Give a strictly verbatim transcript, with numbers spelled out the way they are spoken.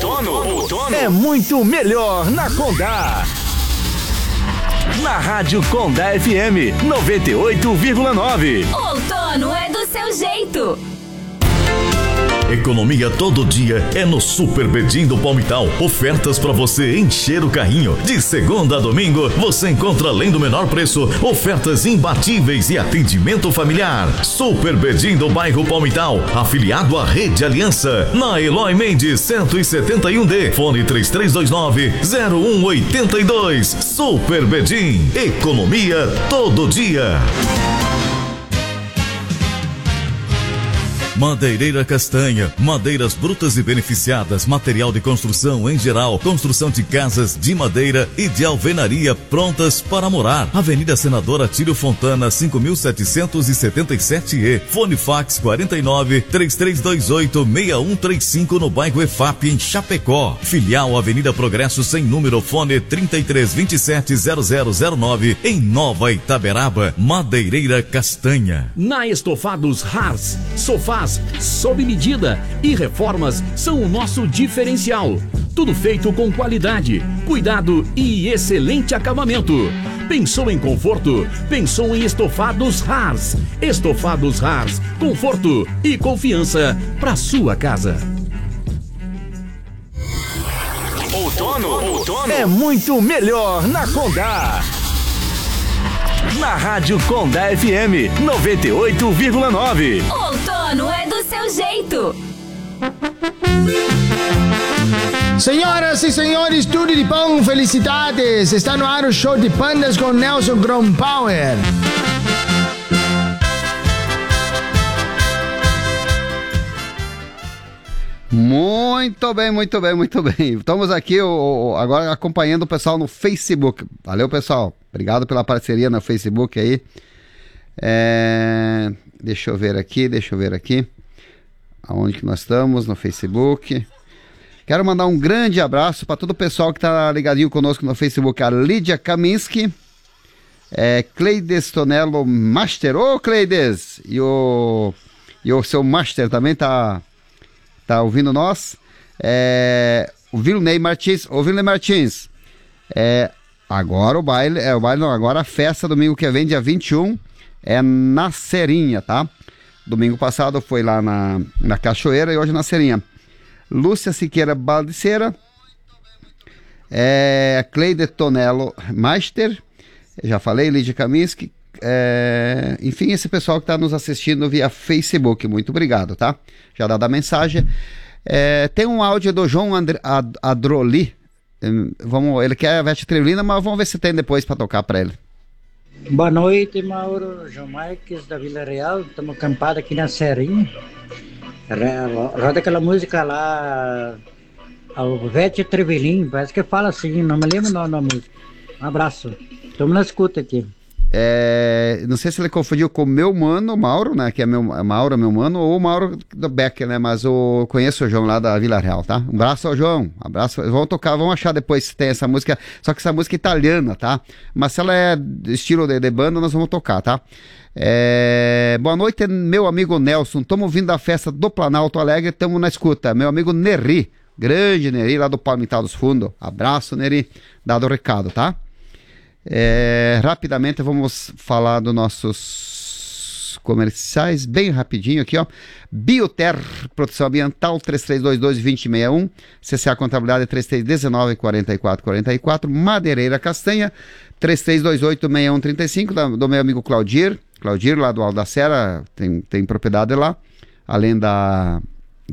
Outono, outono é muito melhor na Condá. Na Rádio Condá F M noventa e oito vírgula nove. Outono é do seu jeito. Economia todo dia é no Super Bedim do Palmital. Ofertas para você encher o carrinho. De segunda a domingo, você encontra, além do menor preço, ofertas imbatíveis e atendimento familiar. Super Bedim do bairro Palmital, afiliado à Rede Aliança, na Eloy Mendes cento e setenta e um D, fone três três dois nove, zero um oito dois. Super Bedim, economia todo dia. Madeireira Castanha, madeiras brutas e beneficiadas, material de construção em geral, construção de casas de madeira e de alvenaria prontas para morar. Avenida Senador Atílio Fontana, cinco mil setecentos e setenta e sete E, fone fax quarenta e nove, três três dois oito, seis um três cinco no bairro E F A P em Chapecó. Filial Avenida Progresso sem número, fone trinta e três, vinte e sete, zero zero zero nove em Nova Itaberaba. Madeireira Castanha. Na Estofados Haas, sofás sob medida e reformas são o nosso diferencial. Tudo feito com qualidade, cuidado e excelente acabamento. Pensou em conforto? Pensou em Estofados Haas. Estofados Haas, conforto e confiança para sua casa. Outono, outono é muito melhor na Condá. Na Rádio Condá F M noventa e oito vírgula nove. Outono é do seu jeito. Senhoras e senhores, tudo de bom, felicidades. Está no ar o show de Pandas com Nelson Grompower. Muito bem, muito bem, muito bem. Estamos aqui o, agora acompanhando o pessoal no Facebook. Valeu, pessoal. Obrigado pela parceria no Facebook aí. É... Deixa eu ver aqui, deixa eu ver aqui. Aonde que nós estamos no Facebook. Quero mandar um grande abraço para todo o pessoal que está ligadinho conosco no Facebook. A Lídia Kaminski, é, Cleides Tonello Master. Ô, Cleides! E o, e o seu Master também tá... Tá ouvindo nós? É, o Vilney Martins. Ô, Vilney Martins. É, agora o baile. É, o baile não. Agora a festa, domingo que vem, dia vinte e um, é na Serinha, tá? Domingo passado foi lá na, na Cachoeira e hoje na Serinha. Lúcia Siqueira Baldiceira. É, Cleide Tonello Master. Já falei, Lídia Kaminski. É, enfim, esse pessoal que está nos assistindo via Facebook, muito obrigado, tá? Já dada a mensagem. É, tem um áudio do João Andr- Ad- Adroli. Vamos, ele quer a Veste Trevelina, mas vamos ver se tem depois para tocar para ele. Boa noite, Mauro. João Marques da Vila Real. Estamos acampados aqui na Serrinha. Roda aquela música lá, o Vete Trevelin, parece que fala assim, não me lembro o nome da música. Um abraço. Estamos na escuta aqui. É, não sei se ele confundiu com o meu mano, Mauro, né? Que é meu, Mauro, meu mano, ou o Mauro do Becker, né? Mas eu conheço o João lá da Vila Real, tá? Um abraço ao João, um abraço. Vamos tocar, vamos achar depois se tem essa música. Só que essa música é italiana, tá? Mas se ela é estilo de, de banda, nós vamos tocar, tá? É, boa noite, meu amigo Nelson. Estamos vindo da festa do Planalto Alegre, estamos na escuta. Meu amigo Neri, grande Neri, lá do Palmital dos Fundos. Abraço, Neri. Dado o recado, tá? É, rapidamente vamos falar dos nossos comerciais, bem rapidinho aqui, ó. Bioter, produção ambiental, três três dois dois, dois zero seis um, C C A Contabilidade três três um nove, quatro quatro quatro quatro, Madeireira Castanha, três três dois oito, seis um três cinco, da, do meu amigo Claudir, Claudir lá do Alto da Serra, tem, tem propriedade lá, além da,